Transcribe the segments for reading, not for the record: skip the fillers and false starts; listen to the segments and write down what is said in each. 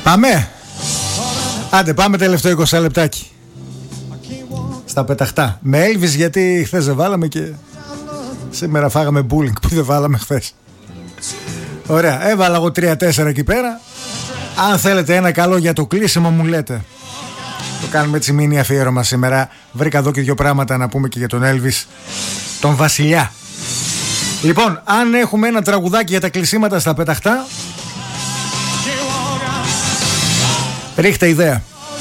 Πάμε. Άντε πάμε τελευταίο 20 λεπτάκι στα πεταχτά. Με Elvis, γιατί χθες δεν βάλαμε και σήμερα φάγαμε bullying που δεν βάλαμε χθες. Ωραία, έβαλα εγώ 3-4 εκεί πέρα. Αν θέλετε ένα καλό για το κλείσιμο μου λέτε. Το κάνουμε έτσι μίνι αφιέρωμα σήμερα. Βρήκα εδώ και δύο πράγματα να πούμε και για τον Elvis, τον βασιλιά. Λοιπόν, αν έχουμε ένα τραγουδάκι για τα κλεισίματα στα πεταχτά, ρίχτε ιδέα.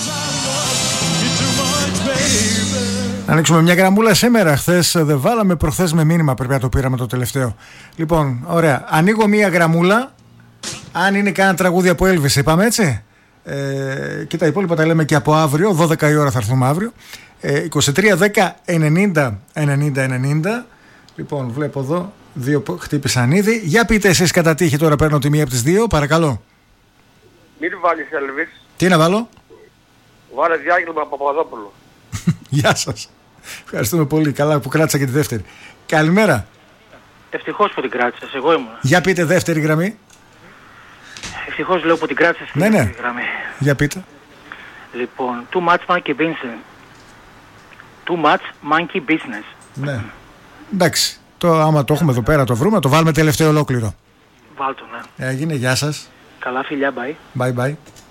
Να ανοίξουμε μια γραμμούλα σήμερα. Χθες δεν βάλαμε, προχθές με μήνυμα πρέπει να το πήραμε το τελευταίο. Λοιπόν, ωραία. Ανοίγω μια γραμμούλα. Αν είναι κανένα τραγούδι από Elvis, είπαμε έτσι. Και τα υπόλοιπα τα λέμε και από αύριο. 12 η ώρα θα έρθουμε αύριο. 23, 10, 90, 90, 90. Λοιπόν, βλέπω εδώ. Δύο χτύπησαν ήδη. Για πείτε εσείς κατά τύχη, τώρα παίρνω τη μία από τις δύο. Παρακαλώ. Μην βάλεις Elvis. Τι να βάλω? Βάλε Διάγγελμα Παπαδόπουλο. Γεια σας. Ευχαριστούμε πολύ. Καλά που κράτησα και τη δεύτερη. Καλημέρα. Ευτυχώς που την κράτησες, εγώ ήμουν. Για πείτε δεύτερη γραμμή. Ευτυχώς λέω που την κράτησες και ναι, δεύτερη γραμμή. Για πείτε. Λοιπόν, too much monkey business. Too much monkey business. Ναι. Εντάξει. Άμα το έχουμε εδώ πέρα, το βρούμε, το βάλουμε τελευταίο ολόκληρο. Βάλτο, ναι. Έγινε, γεια σας. Καλά φιλιά, bye. Bye bye.